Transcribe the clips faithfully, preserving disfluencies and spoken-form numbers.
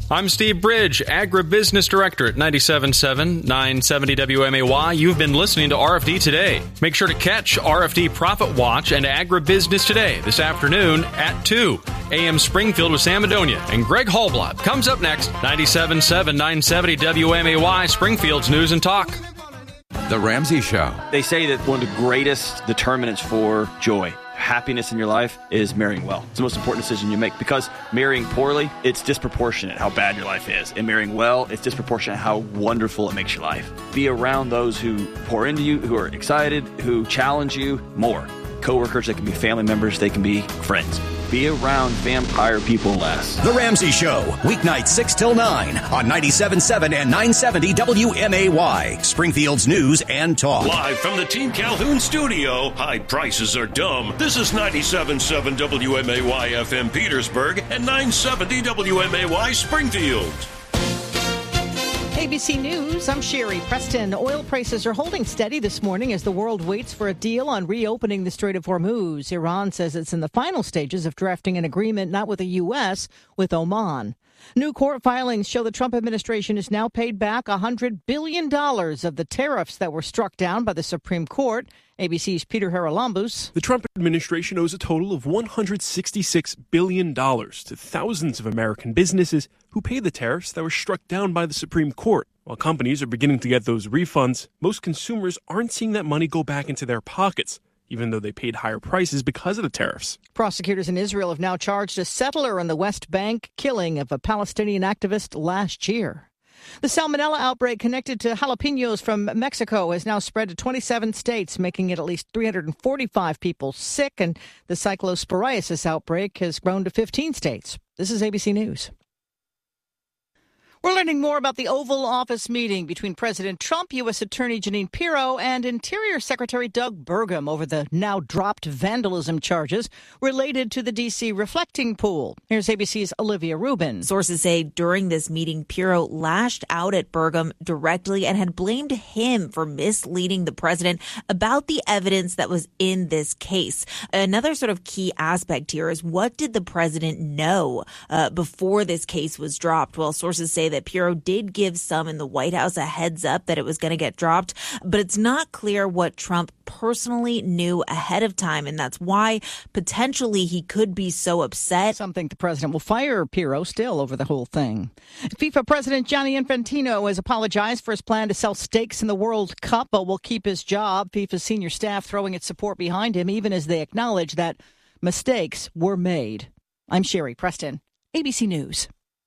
I'm Steve Bridge, Agribusiness Director at ninety-seven point seven, nine seventy W M A Y. You've been listening to R F D Today. Make sure to catch R F D Profit Watch and Agribusiness Today this afternoon at two. A M Springfield with Sam Madonia and Greg Hallblad comes up next. ninety-seven point seven, nine seventy W M A Y, Springfield's News and Talk. The Ramsey Show. They say that one of the greatest determinants for joy, happiness in your life, is marrying well. It's the most important decision you make, because marrying poorly, it's disproportionate how bad your life is. And marrying well, it's disproportionate how wonderful it makes your life. Be around those who pour into you, who are excited, who challenge you more. Coworkers, they can be family members, they can be friends. Be around vampire people less. The Ramsey Show, weeknights six till nine on ninety-seven point seven and nine seventy W M A Y, Springfield's News and Talk. Live from the Team Calhoun studio, high prices are dumb. This is ninety-seven point seven W M A Y F M Petersburg and nine seventy W M A Y Springfield. A B C News, I'm Sherry Preston. Oil prices are holding steady this morning as the world waits for a deal on reopening the Strait of Hormuz. Iran says it's in the final stages of drafting an agreement, not with the U S, with Oman. New court filings show the Trump administration has now paid back one hundred billion dollars of the tariffs that were struck down by the Supreme Court. A B C's Peter Haralambous. The Trump administration owes a total of one hundred sixty-six billion dollars to thousands of American businesses who paid the tariffs that were struck down by the Supreme Court. While companies are beginning to get those refunds, most consumers aren't seeing that money go back into their pockets, even though they paid higher prices because of the tariffs. Prosecutors in Israel have now charged a settler in the West Bank killing of a Palestinian activist last year. The salmonella outbreak connected to jalapenos from Mexico has now spread to twenty-seven states, making it at least three hundred forty-five people sick, and the cyclosporiasis outbreak has grown to fifteen states. This is A B C News. We're learning more about the Oval Office meeting between President Trump, U S. Attorney Jeanine Pirro, and Interior Secretary Doug Burgum over the now-dropped vandalism charges related to the D C reflecting pool. Here's A B C's Olivia Rubin. Sources say during this meeting, Pirro lashed out at Burgum directly and had blamed him for misleading the president about the evidence that was in this case. Another sort of key aspect here is, what did the president know uh, before this case was dropped? Well, sources say that Pirro did give some in the White House a heads up that it was going to get dropped, but it's not clear what Trump personally knew ahead of time, and that's why potentially he could be so upset. Some think the president will fire Pirro still over the whole thing. FIFA President Gianni Infantino has apologized for his plan to sell stakes in the World Cup, but will keep his job. FIFA's senior staff throwing its support behind him, even as they acknowledge that mistakes were made. I'm Sherry Preston, A B C News.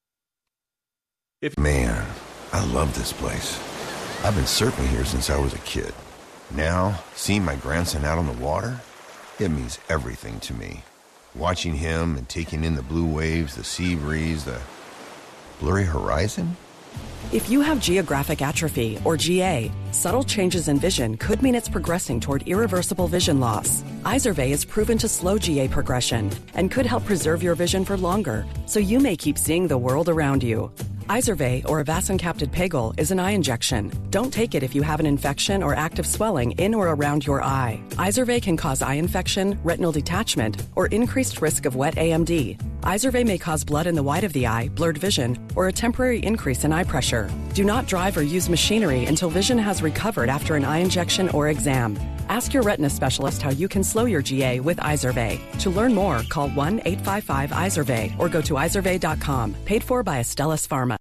If Man, I love this place. I've been surfing here since I was a kid. Now, seeing my grandson out on the water, it means everything to me. Watching him and taking in the blue waves, the sea breeze, the blurry horizon. If you have geographic atrophy, or G A, subtle changes in vision could mean it's progressing toward irreversible vision loss. Izervay is proven to slow G A progression and could help preserve your vision for longer, so you may keep seeing the world around you. Izervay, or avacincaptad pegol, is an eye injection. Don't take it if you have an infection or active swelling in or around your eye. Izervay can cause eye infection, retinal detachment, or increased risk of wet A M D. Izervay may cause blood in the white of the eye, blurred vision, or a temporary increase in eye pressure. Do not drive or use machinery until vision has recovered after an eye injection or exam. Ask your retina specialist how you can slow your G A with Izervay. To learn more, call one eight five five Izervay or go to izervay dot com. Paid for by Astellas Pharma.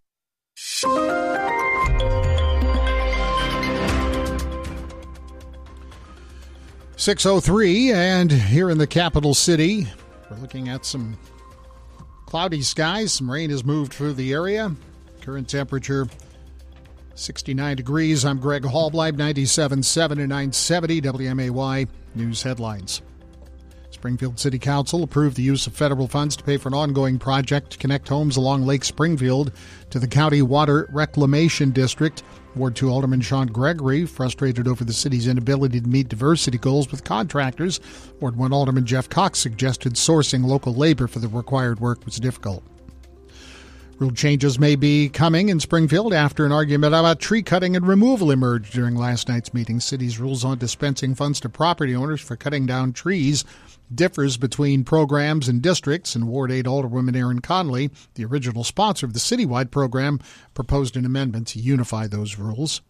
six oh three, and here in the capital city, we're looking at some cloudy skies. Some rain has moved through the area. Current temperature sixty-nine degrees. I'm Greg Hallblad, ninety-seven point seven and nine seventy W M A Y News Headlines. Springfield City Council approved the use of federal funds to pay for an ongoing project to connect homes along Lake Springfield to the County Water Reclamation District. Ward two Alderman Sean Gregory frustrated over the city's inability to meet diversity goals with contractors. Ward one Alderman Jeff Cox suggested sourcing local labor for the required work was difficult. Rule changes may be coming in Springfield after an argument about tree cutting and removal emerged during last night's meeting. City's rules on dispensing funds to property owners for cutting down trees differs between programs and districts, and Ward eight Alderwoman Erin Connolly, the original sponsor of the citywide program, proposed an amendment to unify those rules.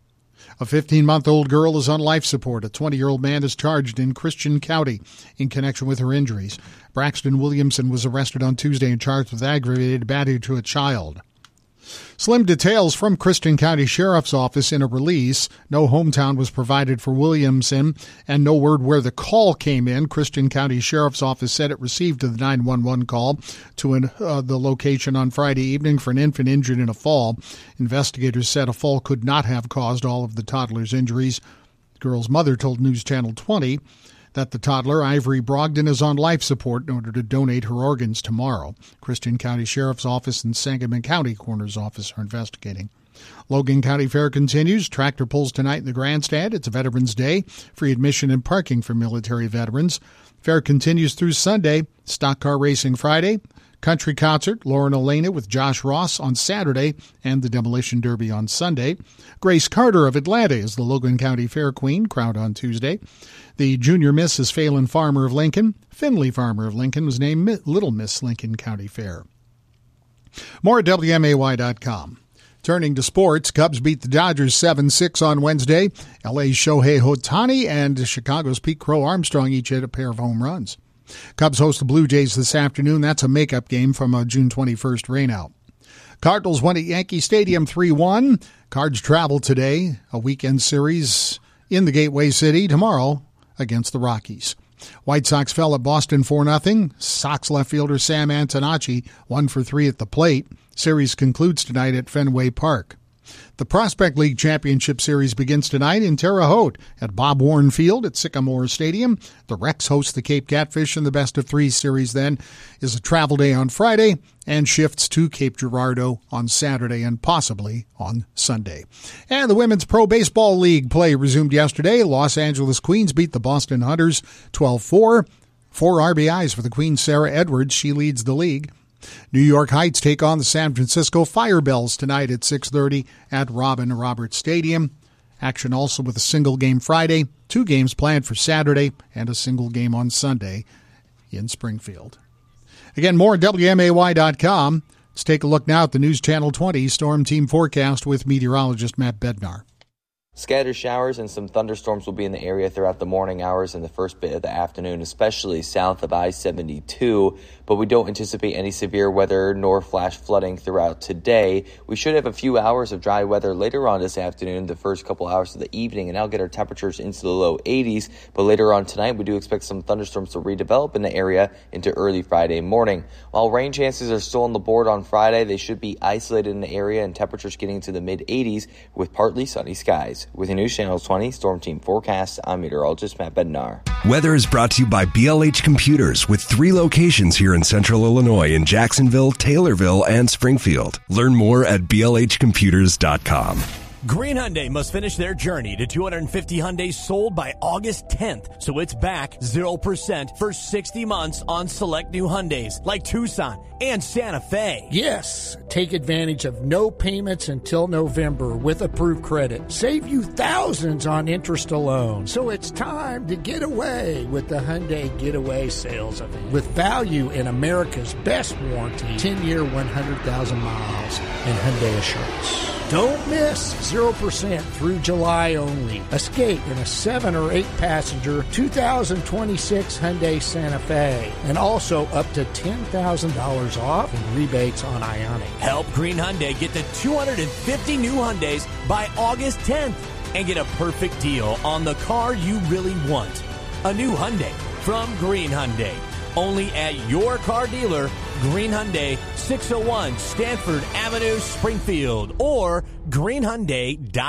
A fifteen-month-old girl is on life support. A twenty-year-old man is charged in Christian County in connection with her injuries. Braxton Williamson was arrested on Tuesday and charged with aggravated battery to a child. Slim details from Christian County Sheriff's Office in a release. No hometown was provided for Williamson and no word where the call came in. Christian County Sheriff's Office said it received the nine one one call to an, uh, the location on Friday evening for an infant injured in a fall. Investigators said a fall could not have caused all of the toddler's injuries. The girl's mother told News Channel twenty that the toddler, Ivory Brogdon, is on life support in order to donate her organs tomorrow. Christian County Sheriff's Office and Sangamon County Coroner's Office are investigating. Logan County Fair continues. Tractor pulls tonight in the grandstand. It's Veterans Day. Free admission and parking for military veterans. Fair continues through Sunday. Stock car racing Friday. Country concert, Lauren Elena with Josh Ross on Saturday, and the Demolition Derby on Sunday. Grace Carter of Atlanta is the Logan County Fair Queen, crowned on Tuesday. The Junior Miss is Phelan Farmer of Lincoln. Finley Farmer of Lincoln was named Little Miss Lincoln County Fair. More at W M A Y dot com. Turning to sports, Cubs beat the Dodgers seven six on Wednesday. L A's Shohei Ohtani and Chicago's Pete Crow Armstrong each hit a pair of home runs. Cubs host the Blue Jays this afternoon. That's a makeup game from a June twenty-first rainout. Cardinals won at Yankee Stadium three one. Cards travel today, a weekend series in the Gateway City tomorrow against the Rockies. White Sox fell at Boston four nothing. Sox left fielder Sam Antonacci one for three at the plate. Series concludes tonight at Fenway Park. The Prospect League Championship Series begins tonight in Terre Haute at Bob Warren Field at Sycamore Stadium. The Rex hosts the Cape Catfish, and the Best of Three Series then is a travel day on Friday and shifts to Cape Girardeau on Saturday and possibly on Sunday. And the Women's Pro Baseball League play resumed yesterday. Los Angeles Queens beat the Boston Hunters twelve four. Four R B Is for the Queen, Sarah Edwards. She leads the league. New York Heights take on the San Francisco Firebells tonight at six thirty at Robin Roberts Stadium. Action also with a single game Friday, two games planned for Saturday, and a single game on Sunday in Springfield. Again, more at W M A Y dot com. Let's take a look now at the News Channel twenty Storm Team Forecast with meteorologist Matt Bednar. Scattered showers and some thunderstorms will be in the area throughout the morning hours and the first bit of the afternoon, especially south of I seventy-two, but we don't anticipate any severe weather nor flash flooding throughout today. We should have a few hours of dry weather later on this afternoon, the first couple hours of the evening, and that'll get our temperatures into the low eighties, but later on tonight we do expect some thunderstorms to redevelop in the area into early Friday morning. While rain chances are still on the board on Friday, they should be isolated in the area and temperatures getting to the mid eighties with partly sunny skies. With the News Channel twenty Storm Team Forecast, I'm meteorologist Matt Bednar. Weather is brought to you by B L H Computers with three locations here in Central Illinois in Jacksonville, Taylorville, and Springfield. Learn more at B L H computers dot com. Green Hyundai must finish their journey to two hundred fifty Hyundais sold by August tenth, so it's back zero percent for sixty months on select new Hyundais like Tucson and Santa Fe. Yes, take advantage of no payments until November with approved credit. Save you thousands on interest alone. So it's time to get away with the Hyundai Getaway Sales Event. With value in America's best warranty, ten-year, one hundred thousand miles, and Hyundai Assurance. Don't miss zero percent through July only. Escape in a seven or eight passenger two thousand twenty-six Hyundai Santa Fe. And also up to ten thousand dollars off in rebates on Ioniq. Help Green Hyundai get to two hundred fifty new Hyundais by August tenth and get a perfect deal on the car you really want. A new Hyundai from Green Hyundai. Only at your car dealer, Green Hyundai, six oh one Stanford Avenue, Springfield, or green hyundai dot com.